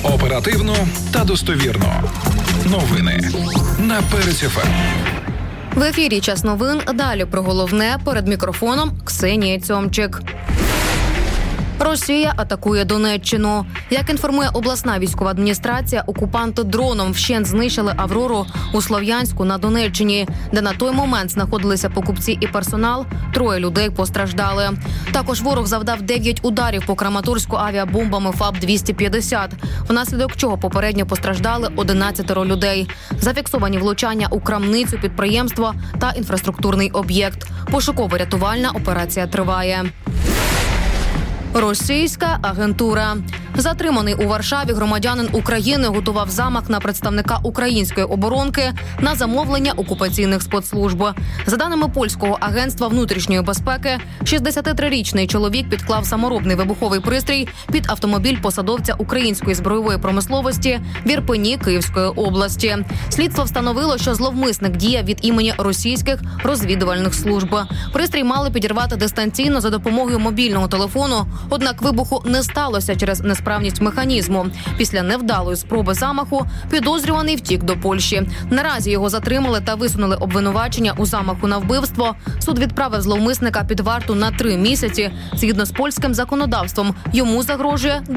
Оперативно та достовірно. Новини на Перець ФМ. В ефірі «Час новин». Далі про головне. Перед мікрофоном Ксенія Цьомчик. Росія атакує Донеччину. Як інформує обласна військова адміністрація, окупанти дроном вщент знищили «Аврору» у Слов'янську на Донеччині, де на той момент знаходилися покупці і персонал. 3 людей постраждали. Також ворог завдав 9 ударів по Краматорську авіабомбами ФАБ-250, внаслідок чого попередньо постраждали 11 людей. Зафіксовані влучання у крамницю, підприємство та інфраструктурний об'єкт. Пошуково-рятувальна операція триває. Російська агентура. Затриманий у Варшаві громадянин України готував замах на представника української оборонки на замовлення окупаційних спецслужб. За даними польського агентства внутрішньої безпеки, 63-річний чоловік підклав саморобний вибуховий пристрій під автомобіль посадовця української збройової промисловості в Ірпені Київської області. Слідство встановило, що зловмисник діяв від імені російських розвідувальних служб. Пристрій мали підірвати дистанційно за допомогою мобільного телефону, однак вибуху не сталося через несправність механізму. Після невдалої спроби замаху підозрюваний втік до Польщі. Наразі його затримали та висунули обвинувачення у замаху на вбивство. Суд відправив зловмисника під варту на 3 місяці. Згідно з польським законодавством, йому загрожує